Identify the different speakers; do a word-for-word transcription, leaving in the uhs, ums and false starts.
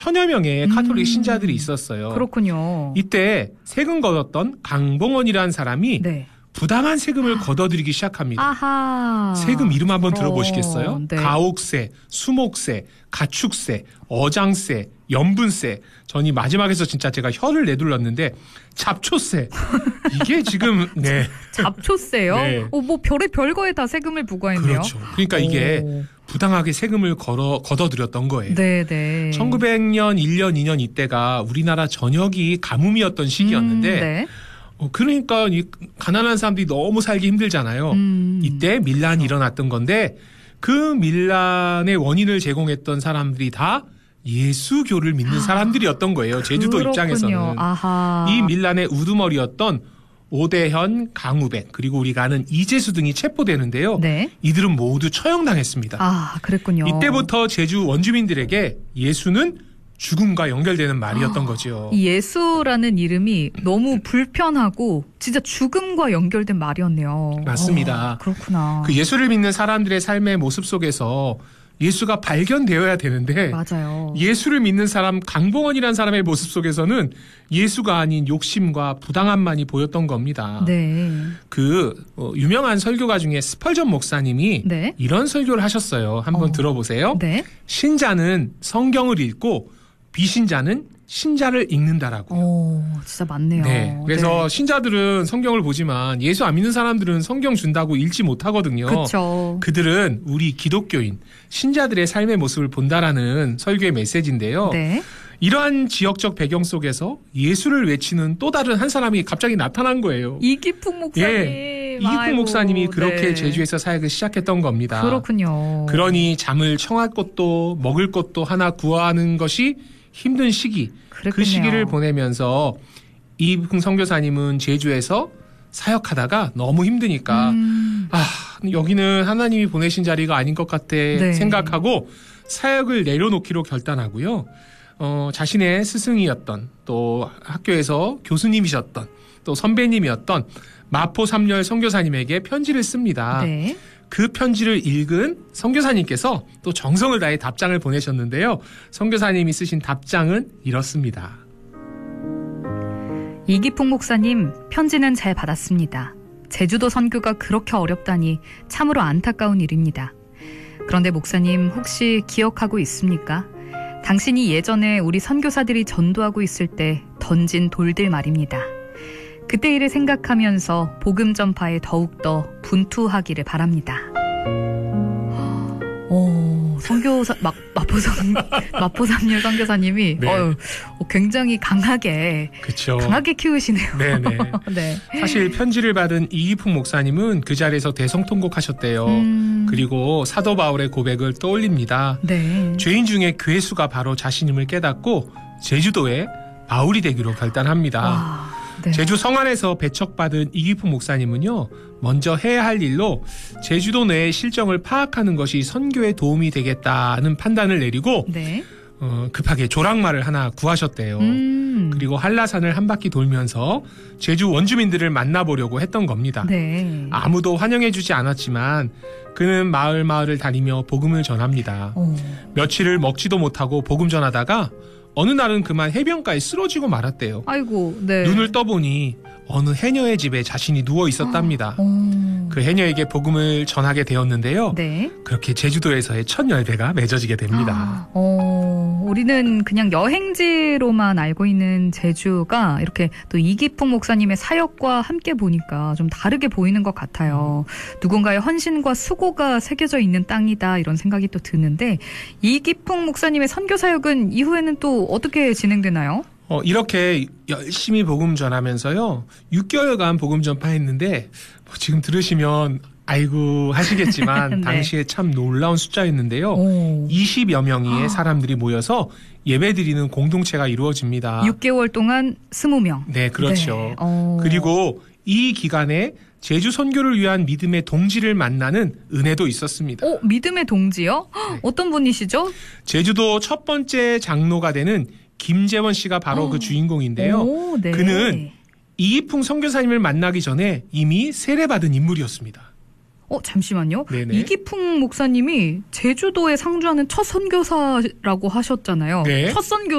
Speaker 1: 천여 명의 카톨릭
Speaker 2: 음.
Speaker 1: 신자들이 있었어요.
Speaker 2: 그렇군요.
Speaker 1: 이때 세금 걷었던 강봉원이라는 사람이
Speaker 2: 네.
Speaker 1: 부당한 세금을 걷어들이기 시작합니다.
Speaker 2: 아하.
Speaker 1: 세금 이름 한번
Speaker 2: 그럼.
Speaker 1: 들어보시겠어요?
Speaker 2: 네.
Speaker 1: 가옥세, 수목세, 가축세, 어장세, 연분세. 전이 마지막에서 진짜 제가 혀를 내둘렀는데 잡초세. 이게 지금 네.
Speaker 2: 잡초세요?
Speaker 1: 네.
Speaker 2: 어, 뭐 별의 별거에 다 세금을 부과했네요.
Speaker 1: 그렇죠. 그러니까 이게
Speaker 2: 오.
Speaker 1: 부당하게 세금을 걸어 걷어들였던 거예요.
Speaker 2: 네네.
Speaker 1: 천구백 년, 일 년, 이 년 이때가 우리나라 전역이 가뭄이었던 시기였는데
Speaker 2: 음, 네.
Speaker 1: 어, 그러니까 이 가난한 사람들이 너무 살기 힘들잖아요.
Speaker 2: 음.
Speaker 1: 이때 밀란이 일어났던 건데 그 밀란의 원인을 제공했던 사람들이 다 예수교를 믿는 사람들이었던 거예요. 제주도
Speaker 2: 그렇군요.
Speaker 1: 입장에서는.
Speaker 2: 아하.
Speaker 1: 이 밀란의 우두머리였던 오대현, 강우백 그리고 우리가 아는 이재수 등이 체포되는데요.
Speaker 2: 네.
Speaker 1: 이들은 모두 처형당했습니다.
Speaker 2: 아, 그랬군요.
Speaker 1: 이때부터 제주 원주민들에게 예수는 죽음과 연결되는 말이었던
Speaker 2: 아,
Speaker 1: 거죠.
Speaker 2: 이 예수라는 이름이 너무 불편하고 진짜 죽음과 연결된 말이었네요.
Speaker 1: 맞습니다.
Speaker 2: 어, 그렇구나.
Speaker 1: 그 예수를 믿는 사람들의 삶의 모습 속에서 예수가 발견되어야 되는데
Speaker 2: 맞아요.
Speaker 1: 예수를 믿는 사람 강봉원이라는 사람의 모습 속에서는 예수가 아닌 욕심과 부당함만이 보였던 겁니다.
Speaker 2: 네.
Speaker 1: 그 어, 유명한 설교가 중에 스펄전 목사님이
Speaker 2: 네.
Speaker 1: 이런 설교를 하셨어요. 한번
Speaker 2: 어.
Speaker 1: 들어보세요.
Speaker 2: 네.
Speaker 1: 신자는 성경을 읽고 비신자는 신자를 읽는다라고.
Speaker 2: 오, 진짜 맞네요.
Speaker 1: 네. 그래서
Speaker 2: 네.
Speaker 1: 신자들은 성경을 보지만 예수 안 믿는 사람들은 성경 준다고 읽지 못하거든요.
Speaker 2: 그렇죠.
Speaker 1: 그들은 우리 기독교인 신자들의 삶의 모습을 본다라는 설교의 메시지인데요.
Speaker 2: 네.
Speaker 1: 이러한 지역적 배경 속에서 예수를 외치는 또 다른 한 사람이 갑자기 나타난 거예요.
Speaker 2: 이기풍 목사님.
Speaker 1: 예. 이기풍
Speaker 2: 아이고,
Speaker 1: 목사님이 그렇게
Speaker 2: 네.
Speaker 1: 제주에서 사역을 시작했던 겁니다.
Speaker 2: 그렇군요.
Speaker 1: 그러니 잠을 청할 것도 먹을 것도 하나 구하는 것이 힘든 시기.
Speaker 2: 그랬군요.
Speaker 1: 그 시기를 보내면서 이기풍 선교사님은 제주에서 사역하다가 너무 힘드니까
Speaker 2: 음.
Speaker 1: 아 여기는 하나님이 보내신 자리가 아닌 것 같아
Speaker 2: 네.
Speaker 1: 생각하고 사역을 내려놓기로 결단하고요. 어, 자신의 스승이었던 또 학교에서 교수님이셨던 또 선배님이었던 마포 삼열 선교사님에게 편지를 씁니다.
Speaker 2: 네.
Speaker 1: 그 편지를 읽은 선교사님께서 또 정성을 다해 답장을 보내셨는데요. 선교사님이 쓰신 답장은 이렇습니다.
Speaker 2: 이기풍 목사님, 편지는 잘 받았습니다. 제주도 선교가 그렇게 어렵다니 참으로 안타까운 일입니다. 그런데 목사님 혹시 기억하고 있습니까? 당신이 예전에 우리 선교사들이 전도하고 있을 때 던진 돌들 말입니다. 그때 일을 생각하면서 복음 전파에 더욱더 분투하기를 바랍니다. 오, 선교사 마, 마포선 마포삼열 선교사님이
Speaker 1: 네.
Speaker 2: 어휴, 굉장히 강하게
Speaker 1: 그렇죠.
Speaker 2: 강하게 키우시네요.
Speaker 1: 네네.
Speaker 2: 네.
Speaker 1: 사실 편지를 받은 이기풍 목사님은 그 자리에서 대성통곡하셨대요.
Speaker 2: 음,
Speaker 1: 그리고 사도 바울의 고백을 떠올립니다.
Speaker 2: 네.
Speaker 1: 죄인 중에 괴수가 바로 자신임을 깨닫고 제주도에 바울이 되기로 결단합니다.
Speaker 2: 와, 네.
Speaker 1: 제주 성안에서 배척받은 이기풍 목사님은요. 먼저 해야 할 일로 제주도 내의 실정을 파악하는 것이 선교에 도움이 되겠다는 판단을 내리고
Speaker 2: 네.
Speaker 1: 어, 급하게 조랑말을 하나 구하셨대요.
Speaker 2: 음,
Speaker 1: 그리고 한라산을 한 바퀴 돌면서 제주 원주민들을 만나보려고 했던 겁니다.
Speaker 2: 네.
Speaker 1: 아무도 환영해주지 않았지만 그는 마을 마을을 다니며 복음을 전합니다.
Speaker 2: 오,
Speaker 1: 며칠을 먹지도 못하고 복음 전하다가 어느 날은 그만 해변가에 쓰러지고 말았대요.
Speaker 2: 아이고, 네.
Speaker 1: 눈을 떠보니 어느 해녀의 집에 자신이 누워 있었답니다.
Speaker 2: 오,
Speaker 1: 그 해녀에게 복음을 전하게 되었는데요.
Speaker 2: 네.
Speaker 1: 그렇게 제주도에서의 첫 열배가 맺어지게 됩니다.
Speaker 2: 어, 우리는 그냥 여행지로만 알고 있는 제주가 이렇게 또 이기풍 목사님의 사역과 함께 보니까 좀 다르게 보이는 것 같아요. 누군가의 헌신과 수고가 새겨져 있는 땅이다 이런 생각이 또 드는데 이기풍 목사님의 선교 사역은 이후에는 또 어떻게 진행되나요?
Speaker 1: 어, 이렇게 열심히 복음 전하면서요. 육 개월간 복음 전파했는데 뭐 지금 들으시면 아이고 하시겠지만
Speaker 2: 네.
Speaker 1: 당시에 참 놀라운 숫자였는데요.
Speaker 2: 오.
Speaker 1: 이십여 명의 사람들이 모여서 예배드리는 공동체가 이루어집니다.
Speaker 2: 육 개월 동안 스무 명.
Speaker 1: 네, 그렇죠.
Speaker 2: 네. 어.
Speaker 1: 그리고 이 기간에 제주 선교를 위한 믿음의 동지를 만나는 은혜도 있었습니다.
Speaker 2: 어, 믿음의 동지요? 헉, 어떤 분이시죠?
Speaker 1: 제주도 첫 번째 장로가 되는 김재원 씨가 바로
Speaker 2: 어.
Speaker 1: 그 주인공인데요.
Speaker 2: 오, 네.
Speaker 1: 그는 이기풍 선교사님을 만나기 전에 이미 세례받은 인물이었습니다.
Speaker 2: 어, 잠시만요.
Speaker 1: 네네.
Speaker 2: 이기풍 목사님이 제주도에 상주하는 첫 선교사라고 하셨잖아요.
Speaker 1: 네.
Speaker 2: 첫 선교